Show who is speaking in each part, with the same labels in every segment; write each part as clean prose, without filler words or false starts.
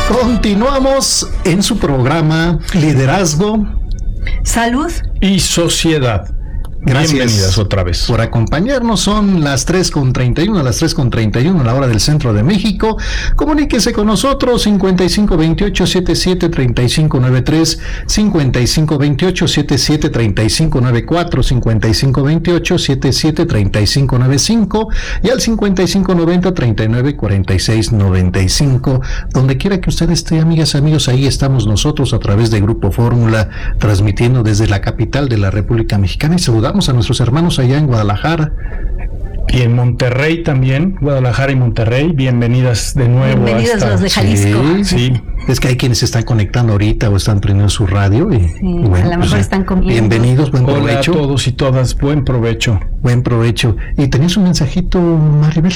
Speaker 1: Continuamos en su programa Liderazgo,
Speaker 2: Salud
Speaker 3: y Sociedad.
Speaker 1: Gracias.
Speaker 3: Bienvenidas otra vez
Speaker 1: por acompañarnos. Son las 3:31, las 3:31 a la hora del centro de México. Comuníquese con nosotros 5528-773593, 5528-773594, 5528-773595 y al 5590-394695. Donde quiera que usted esté, amigas, amigos, ahí estamos nosotros a través de Grupo Fórmula, transmitiendo desde la capital de la República Mexicana, y saludamos a nuestros hermanos allá en Guadalajara
Speaker 3: y en Monterrey también. Guadalajara y Monterrey, bienvenidas de nuevo.
Speaker 2: Bienvenidos los de Jalisco.
Speaker 1: Sí. Es que hay quienes se están conectando ahorita o están prendiendo su radio y
Speaker 2: bueno, a lo mejor están comiendo.
Speaker 1: Bienvenidos, buen provecho.
Speaker 3: Hola a todos y todas, buen provecho.
Speaker 1: Buen provecho. ¿Y tenías un mensajito, Maribel?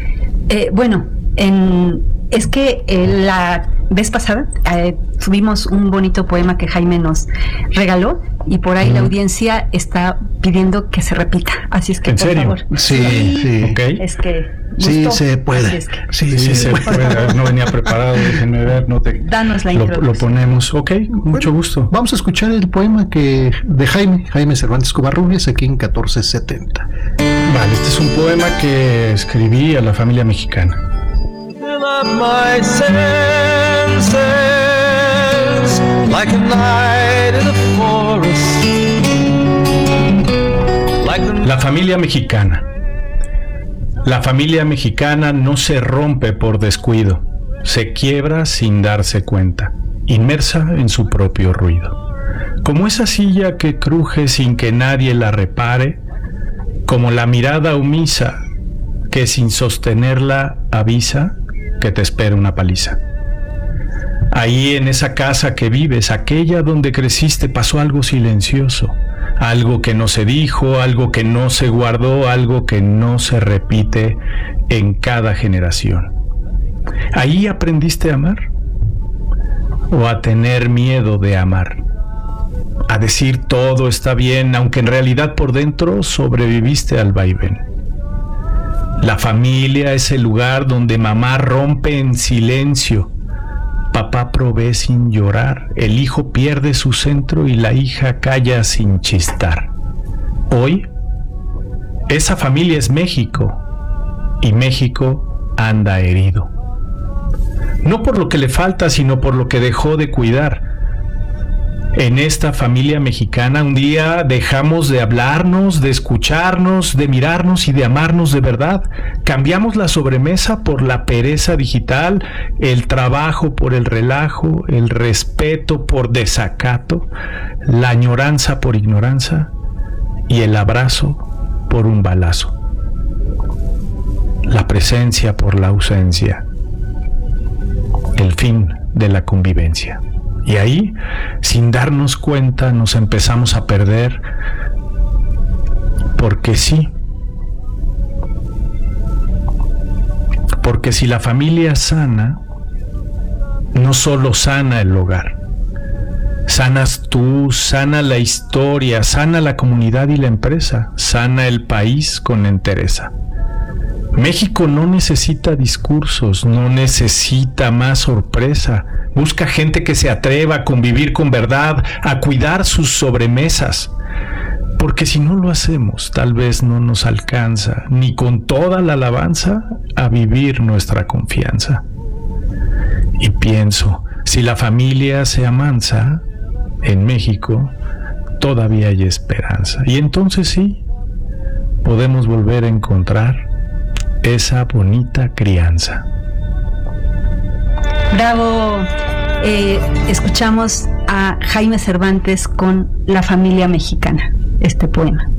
Speaker 2: Es que la vez pasada tuvimos un bonito poema que Jaime nos regaló y por ahí la audiencia está pidiendo que se repita. Así es que,
Speaker 3: ¿En
Speaker 2: por
Speaker 3: serio?
Speaker 2: favor.
Speaker 1: Sí.
Speaker 3: Okay.
Speaker 2: Es que gustó.
Speaker 1: Sí se puede.
Speaker 2: Es que,
Speaker 1: Sí
Speaker 3: se puede. No venía preparado, déjenme ver.
Speaker 2: Danos la introducción.
Speaker 3: Lo ponemos. Ok, mucho gusto.
Speaker 1: Vamos a escuchar el poema de Jaime Cervantes Covarrubias, aquí en 1470.
Speaker 3: Vale, este es un poema que escribí a la familia mexicana.
Speaker 4: Fill up my senses like a night in a forest.
Speaker 3: La familia mexicana. La familia mexicana no se rompe por descuido, se quiebra sin darse cuenta, inmersa en su propio ruido. Como esa silla que cruje sin que nadie la repare, como la mirada omisa que sin sostenerla avisa que te espera una paliza. Ahí en esa casa que vives, aquella donde creciste, pasó algo silencioso, algo que no se dijo, algo que no se guardó, algo que no se repite en cada generación. Ahí aprendiste a amar o a tener miedo de amar, a decir todo está bien, aunque en realidad por dentro sobreviviste al vaivén. La familia es el lugar donde mamá rompe en silencio, papá provee sin llorar, el hijo pierde su centro y la hija calla sin chistar. Hoy, esa familia es México y México anda herido. No por lo que le falta, sino por lo que dejó de cuidar. En esta familia mexicana un día dejamos de hablarnos, de escucharnos, de mirarnos y de amarnos de verdad. Cambiamos la sobremesa por la pereza digital, el trabajo por el relajo, el respeto por desacato, la añoranza por ignorancia y el abrazo por un balazo. La presencia por la ausencia. El fin de la convivencia. Y ahí, sin darnos cuenta, nos empezamos a perder, porque sí. Porque si la familia sana, no solo sana el hogar, sanas tú, sana la historia, sana la comunidad y la empresa, sana el país con entereza. México no necesita discursos, no necesita más sorpresa. Busca gente que se atreva a convivir con verdad, a cuidar sus sobremesas. Porque si no lo hacemos, tal vez no nos alcanza, ni con toda la alabanza, a vivir nuestra confianza. Y pienso, si la familia se amansa, en México todavía hay esperanza. Y entonces sí, podemos volver a encontrar esa bonita crianza.
Speaker 2: Bravo. Escuchamos a Jaime Cervantes con La familia mexicana, este poema.